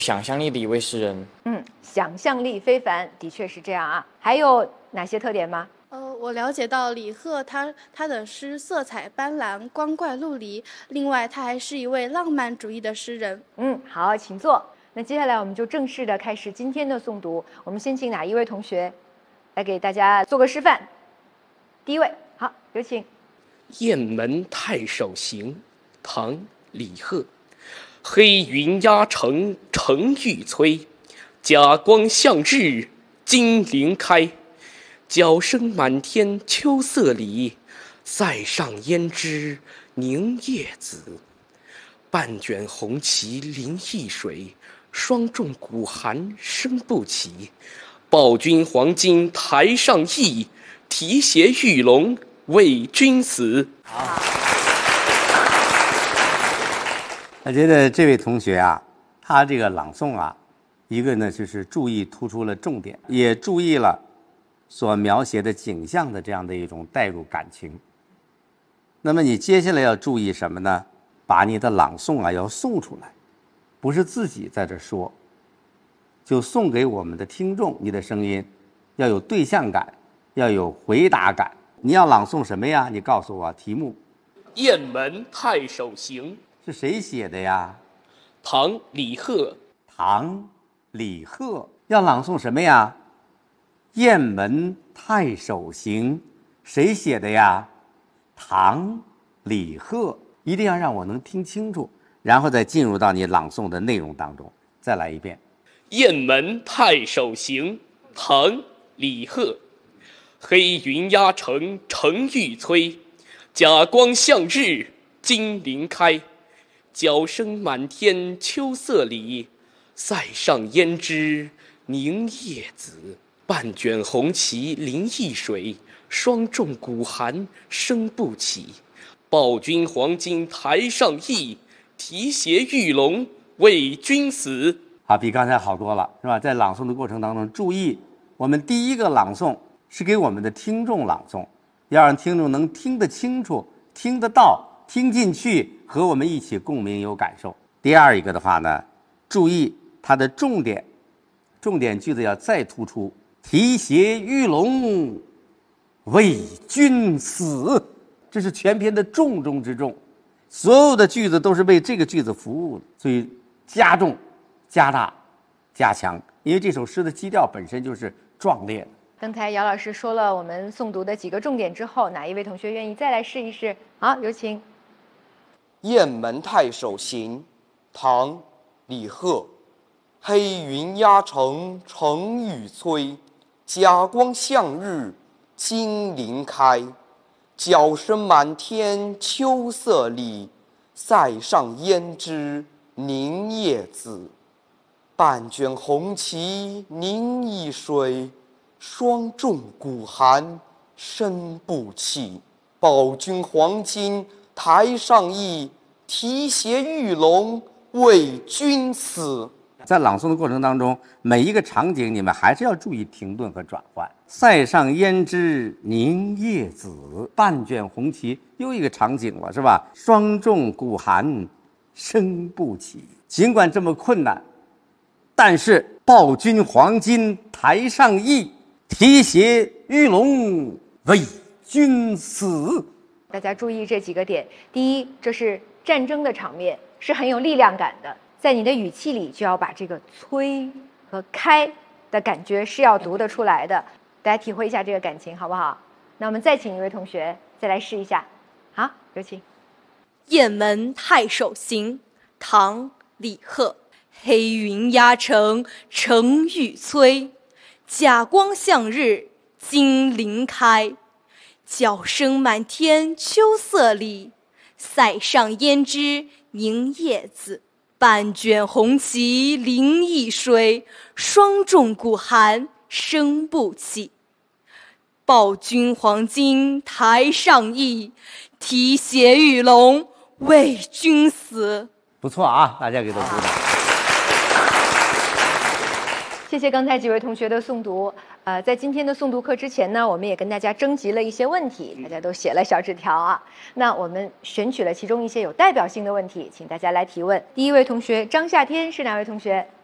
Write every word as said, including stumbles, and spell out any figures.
想象力的一位诗人。 嗯，想象力非凡，的确是这样啊。还有哪些特点吗？ 呃，我了解到李贺他他的诗色彩斑斓，光怪陆离。另外，他还是一位浪漫主义的诗人。 嗯，好，请坐。那接下来我们就正式的开始今天的诵读。我们先请哪一位同学来给大家做个示范？第一位，好，有请。 《雁门太守行》唐·李贺。黑云压城城欲摧，甲光向日金鳞开。角声满天秋色里，塞上胭脂凝夜紫。半卷红旗临易水，霜重鼓寒声不起。报君黄金台上意，提携玉龙为君死。 好。 我觉得这位同学啊，他这个朗诵啊，一个呢就是注意突出了重点，也注意了所描写的景象的这样的一种带入感情。那么你接下来要注意什么呢？把你的朗诵啊要诵出来，不是自己在这说，就送给我们的听众。你的声音要有对象感，要有回答感。你要朗诵什么呀？你告诉我题目。 《雁门太守行》 是谁写的呀？ 唐·李贺。 唐·李贺要朗诵什么呀？《雁门太守行》谁写的呀？唐·李贺。一定要让我能听清楚，然后再进入到你朗诵的内容当中。再来一遍。 《雁门太守行》唐·李贺。黑云压城城欲摧，甲光向日金鳞开。角声满天秋色里，塞上胭脂凝夜紫。半卷红旗临易水，霜重鼓寒声不起。报君黄金台上意，提携玉龙为君死。 好，比刚才好多了，是吧？在朗诵的过程当中，注意，我们第一个朗诵是给我们的听众朗诵，要让听众能听得清楚、听得到、听进去，和我们一起共鸣有感受。第二一个的话呢，注意它的重点，重点句子要再突出，提携玉龙为君死。这是全篇的重中之重，所有的句子都是为这个句子服务的，所以加重、加大、加强，因为这首诗的基调本身就是壮烈的。 刚才姚老师说了我们诵读的几个重点之后，哪一位同学愿意再来试一试？好，有请。《 雁门太守行》唐·李贺。黑云压城城欲摧，甲光向日金鳞开。角声满天秋色里，塞上胭脂凝夜紫。半卷红旗凝易水，霜重鼓寒声不起。报君黄金台上意，提携玉龙为君死。 在朗诵的过程当中，每一个场景你们还是要注意停顿和转换。塞上胭脂凝夜紫，半卷红旗，又一个场景了，是吧？霜重鼓寒声不起。尽管这么困难，但是报君黄金台上意，提携玉龙为君死。 大家注意这几个点。第一，这是战争的场面，是很有力量感的，在你的语气里就要把这个催和开的感觉是要读得出来的，大家体会一下这个感情好不好？那我们再请一位同学再来试一下。好，有请。《 雁门太守行》唐·李贺。黑云压城城欲摧，甲光向日金鳞开。角声满天秋色里，塞上胭脂凝夜紫。半卷红旗临易水，霜重鼓寒声不起。报君黄金台上意，提携玉龙为君死。 不错啊，大家给他鼓掌。 谢谢刚才几位同学的诵读。呃，在今天的诵读课之前呢，我们也跟大家征集了一些问题，大家都写了小纸条啊。那我们选取了其中一些有代表性的问题，请大家来提问。第一位同学张夏天是哪位同学？